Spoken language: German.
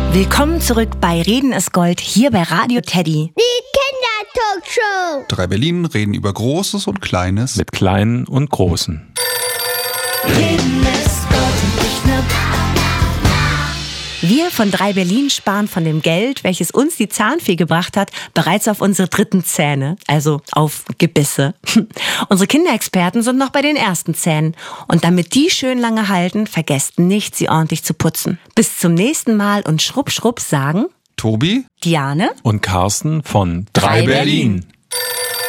Willkommen zurück bei Reden ist Gold, hier bei Radio Teddy. Die Kindertalkshow. 3 Berlin reden über Großes und Kleines. Mit Kleinen und Großen. Reden ist Gold und nicht nur Wir von 3 Berlin sparen von dem Geld, welches uns die Zahnfee gebracht hat, bereits auf unsere 3. Zähne, also auf Gebisse. Unsere Kinderexperten sind noch bei den ersten Zähnen. Und damit die schön lange halten, vergesst nicht, sie ordentlich zu putzen. Bis zum nächsten Mal und schrupp, schrupp sagen Tobi, Diane Und Carsten von 3 Berlin.